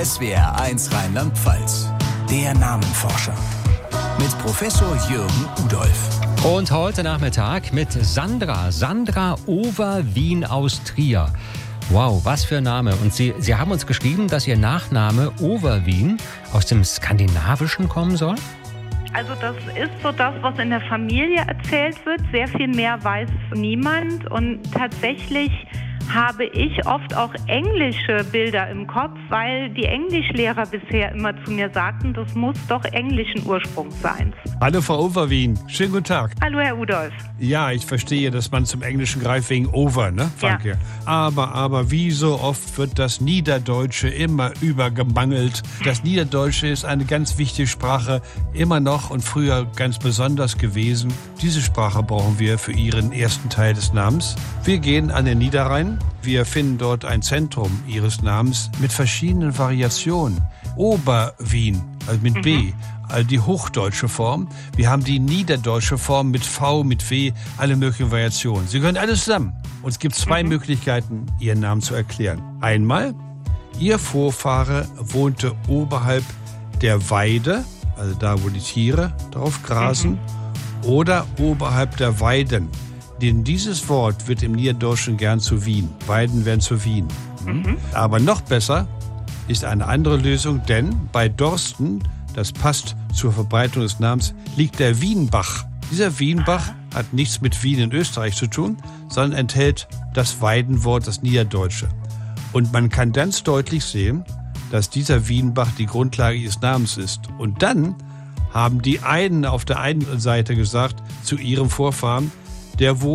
SWR1 Rheinland-Pfalz. Der Namenforscher. Mit Professor Jürgen Udolph. Und heute Nachmittag mit Sandra Overwien aus Trier. Wow, was für ein Name. Und Sie haben uns geschrieben, dass Ihr Nachname Overwien aus dem Skandinavischen kommen soll? Also das ist so das, was in der Familie erzählt wird. Sehr viel mehr weiß niemand. Und tatsächlich habe ich oft auch englische Bilder im Kopf, weil die Englischlehrer bisher immer zu mir sagten, das muss doch englischen Ursprungs sein. Hallo Frau Overwien, schönen guten Tag. Hallo Herr Udolph. Ja, ich verstehe, dass man zum Englischen greift wegen over, ne? Danke. Ja. Aber wie so oft wird das Niederdeutsche immer übergemangelt. Das Niederdeutsche ist eine ganz wichtige Sprache, immer noch und früher ganz besonders gewesen. Diese Sprache brauchen wir für Ihren ersten Teil des Namens. Wir gehen an den Niederrhein. Wir finden dort ein Zentrum Ihres Namens mit verschiedenen Variationen. Oberwien, also mit B, also die hochdeutsche Form. Wir haben die niederdeutsche Form mit V, mit W, alle möglichen Variationen. Sie gehören alles zusammen. Und es gibt zwei Möglichkeiten, Ihren Namen zu erklären. Einmal, Ihr Vorfahre wohnte oberhalb der Weide, also da, wo die Tiere drauf grasen, oder oberhalb der Weiden. Denn dieses Wort wird im Niederdeutschen gern zu Wien. Weiden werden zu Wien. Aber noch besser ist eine andere Lösung, denn bei Dorsten, das passt zur Verbreitung des Namens, liegt der Wienbach. Dieser Wienbach hat nichts mit Wien in Österreich zu tun, sondern enthält das Weidenwort, das Niederdeutsche. Und man kann ganz deutlich sehen, dass dieser Wienbach die Grundlage ihres Namens ist. Und dann haben die einen auf der einen Seite gesagt zu ihrem Vorfahren, der wohnt